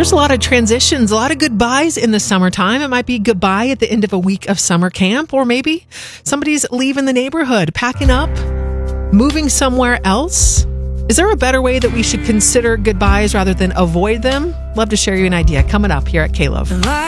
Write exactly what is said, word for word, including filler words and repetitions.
There's a lot of transitions, a lot of goodbyes in the summertime. It might be goodbye at the end of a week of summer camp, or maybe somebody's leaving the neighborhood, packing up, moving somewhere else. Is there a better way that we should consider goodbyes rather than avoid them? Love to share you an idea coming up here at K-Love.